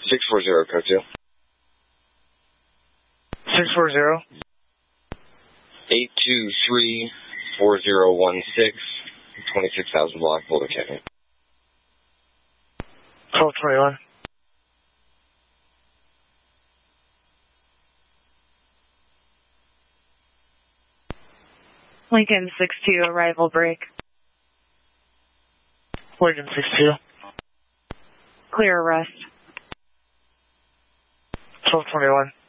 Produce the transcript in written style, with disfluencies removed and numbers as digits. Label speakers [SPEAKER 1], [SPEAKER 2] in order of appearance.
[SPEAKER 1] 640, code 2.
[SPEAKER 2] 640.
[SPEAKER 1] 823-4016, 26,000 block, Boulder Canyon.
[SPEAKER 2] 1221.
[SPEAKER 3] Lincoln 62, arrival break.
[SPEAKER 2] Lincoln 62.
[SPEAKER 3] Clear arrest.
[SPEAKER 2] 1221.